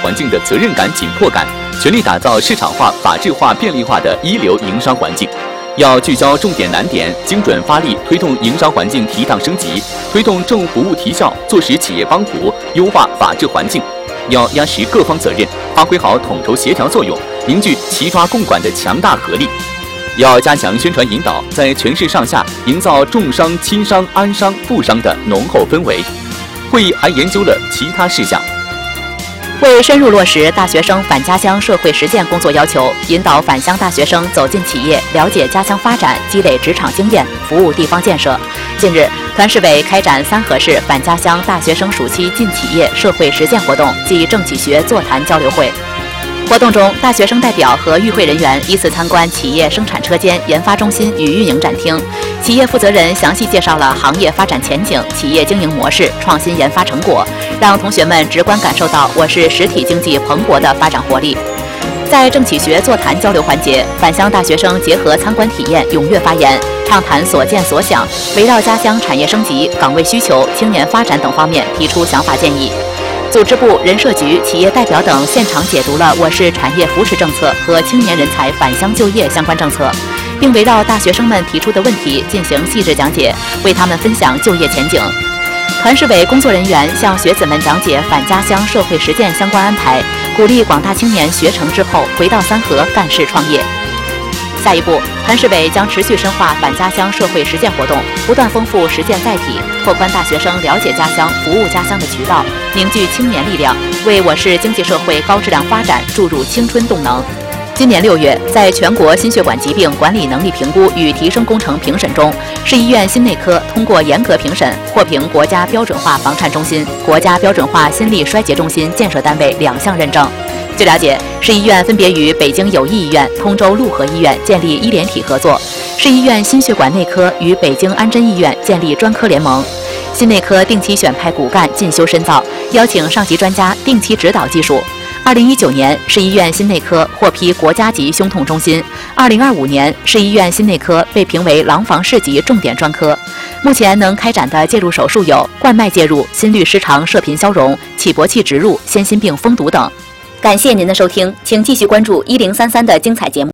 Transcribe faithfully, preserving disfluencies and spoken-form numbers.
环境的责任感、紧迫感，全力打造市场化、法治化、便利化的一流营商环境。要聚焦重点难点，精准发力，推动营商环境提档升级，推动政务服务提效，坐实企业帮扶，优化法治环境。要压实各方责任，发挥好统筹协调作用，凝聚齐抓共管的强大合力。要加强宣传引导，在全市上下营造重商、轻商、安商、富商的浓厚氛围。会议还研究了其他事项。 为深入落实大学生返家乡社会实践工作要求，引导返乡大学生走进企业，了解家乡发展，积累职场经验，服务地方建设。近日，团市委开展三河市返家乡大学生暑期进企业社会实践活动暨政企学座谈交流会。活动中，大学生代表和与会人员依次参观企业生产车间、研发中心与运营展厅，企业负责人详细介绍了行业发展前景、企业经营模式、创新研发成果，让同学们直观感受到我市实体经济蓬勃的发展活力。在政企学座谈交流环节，返乡大学生结合参观体验，踊跃发言，畅谈所见所想，围绕家乡产业升级、岗位需求、青年发展等方面提出想法建议。组织部、人社局、企业代表等现场解读了我市产业扶持政策和青年人才返乡就业相关政策，并围绕大学生们提出的问题进行细致讲解，为他们分享就业前景。团市委工作人员向学子们讲解返家乡社会实践相关安排，鼓励广大青年学成之后回到三河干事创业。下一步，团市委将持续深化返家乡社会实践活动，不断丰富实践载体，拓宽大学生了解家乡、服务家乡的渠道，凝聚青年力量，为我市经济社会高质量发展注入青春动能。今年六月，在全国心血管疾病管理能力评估与提升工程评审中，市医院心内科通过严格评审，获评国家标准化房颤中心、国家标准化心力衰竭中心建设单位两项认证。据了解，市医院分别与北京友谊医院、通州陆河医院建立医联体合作，市医院心血管内科与北京安贞医院建立专科联盟。心内科定期选派骨干进修深造，邀请上级专家定期指导技术。二零一九年，市医院心内科获批国家级胸痛中心；二零二五年，市医院心内科被评为廊坊市级重点专科。目前能开展的介入手术有冠脉介入、心律失常射频消融、起搏器植入、先心病封堵等。感谢您的收听，请继续关注一零三三的精彩节目。